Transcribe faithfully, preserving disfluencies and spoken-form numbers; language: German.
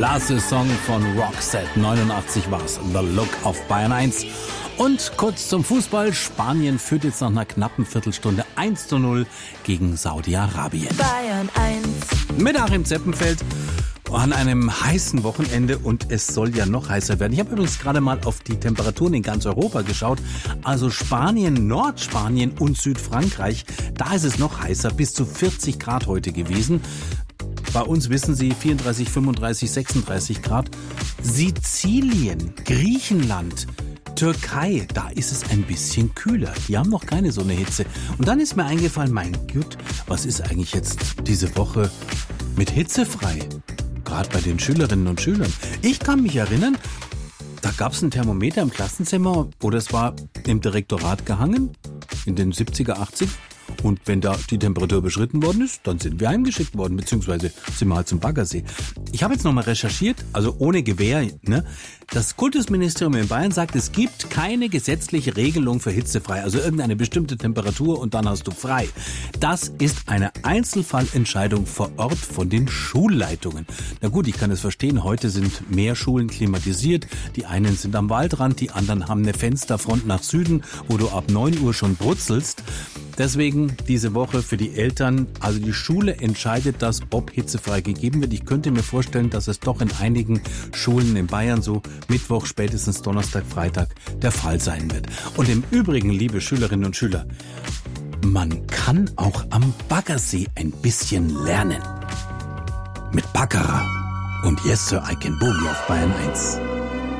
Klasse Song von Roxette. neunundachtzig war's. The Look auf Bayern eins. Und kurz zum Fußball. Spanien führt jetzt nach einer knappen Viertelstunde eins zu null gegen Saudi-Arabien. Bayern eins. Mit Achim Zeppenfeld an einem heißen Wochenende, und es soll ja noch heißer werden. Ich habe übrigens gerade mal auf die Temperaturen in ganz Europa geschaut. Also Spanien, Nordspanien und Südfrankreich, da ist es noch heißer, bis zu vierzig Grad heute gewesen. Bei uns wissen Sie vierunddreißig, fünfunddreißig, sechsunddreißig Grad. Sizilien, Griechenland, Türkei, da ist es ein bisschen kühler. Die haben noch keine so eine Hitze. Und dann ist mir eingefallen, mein Gott, was ist eigentlich jetzt diese Woche mit hitzefrei? Gerade bei den Schülerinnen und Schülern. Ich kann mich erinnern, da gab es ein Thermometer im Klassenzimmer oder es war im Direktorat gehangen in den siebziger, achtziger. Und wenn da die Temperatur überschritten worden ist, dann sind wir heimgeschickt worden, beziehungsweise sind wir halt zum Baggersee. Ich habe jetzt nochmal recherchiert, also ohne Gewehr, ne? Das Kultusministerium in Bayern sagt, es gibt keine gesetzliche Regelung für hitzefrei, also irgendeine bestimmte Temperatur und dann hast du frei. Das ist eine Einzelfallentscheidung vor Ort von den Schulleitungen. Na gut, ich kann es verstehen, heute sind mehr Schulen klimatisiert. Die einen sind am Waldrand, die anderen haben eine Fensterfront nach Süden, wo du ab neun Uhr schon brutzelst. Deswegen diese Woche für die Eltern, also die Schule entscheidet das, ob hitzefrei gegeben wird. Ich könnte mir vorstellen, dass es doch in einigen Schulen in Bayern so Mittwoch, spätestens Donnerstag, Freitag der Fall sein wird. Und im Übrigen, liebe Schülerinnen und Schüler, man kann auch am Baggersee ein bisschen lernen. Mit Baccarat und Yes Sir, I Can Boogie auf Bayern eins.